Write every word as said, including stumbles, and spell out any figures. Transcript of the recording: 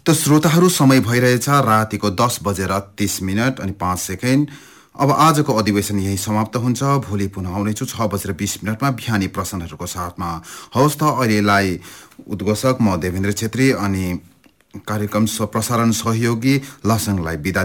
त श्रोताहरू समय भइरहेछ रातिको दस बजेर तीस मिनट अनि पाँच सेकेन्ड। अब आजको अधिवेशन यही समाप्त हुन्छ। भोलि पुनः आउनेछु छ बजेर बीस मिनटमा बिहानी प्रश्नहरूको साथमा। हवस् त अहिलेलाई उद्घोषक म देवेन्द्र छेत्री अनि कार्यक्रम प्रसारण सहयोगी लसङलाई बिदा